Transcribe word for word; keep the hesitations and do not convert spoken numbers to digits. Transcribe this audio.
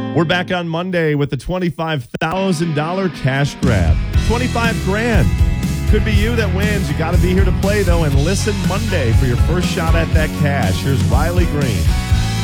We're back on Monday with the twenty-five thousand dollars cash grab. twenty-five grand. Could be you that wins. You got to be here to play, though, and listen Monday for your first shot at that cash. Here's Riley Green.